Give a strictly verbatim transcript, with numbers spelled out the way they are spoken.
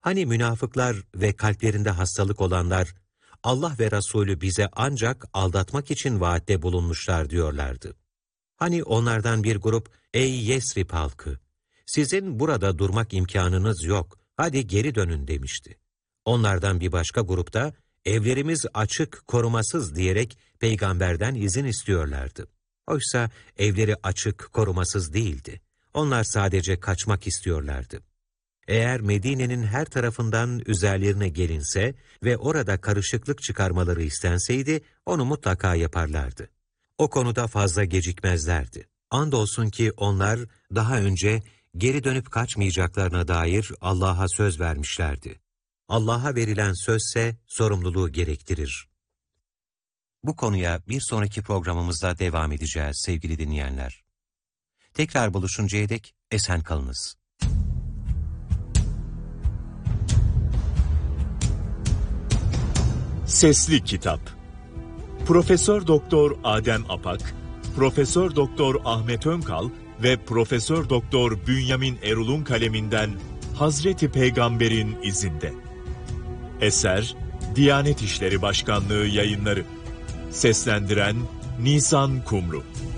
Hani münafıklar ve kalplerinde hastalık olanlar, Allah ve Resulü bize ancak aldatmak için vaatte bulunmuşlar diyorlardı. Hani onlardan bir grup, ey Yesrib halkı, sizin burada durmak imkanınız yok, hadi geri dönün demişti. Onlardan bir başka grupta, evlerimiz açık, korumasız diyerek peygamberden izin istiyorlardı. Oysa evleri açık, korumasız değildi. Onlar sadece kaçmak istiyorlardı. Eğer Medine'nin her tarafından üzerlerine gelinse ve orada karışıklık çıkarmaları istenseydi, onu mutlaka yaparlardı. O konuda fazla gecikmezlerdi. Andolsun ki onlar daha önce geri dönüp kaçmayacaklarına dair Allah'a söz vermişlerdi. Allah'a verilen sözse sorumluluğu gerektirir. Bu konuya bir sonraki programımızda devam edeceğiz sevgili dinleyenler. Tekrar buluşuncaya dek esen kalınız. Sesli Kitap. Profesör Doktor Adem Apak, Profesör Doktor Ahmet Önkal ve Profesör Doktor Bünyamin Erul'un kaleminden Hazreti Peygamber'in izinde. Eser Diyanet İşleri Başkanlığı Yayınları. Seslendiren Nisan Kumru.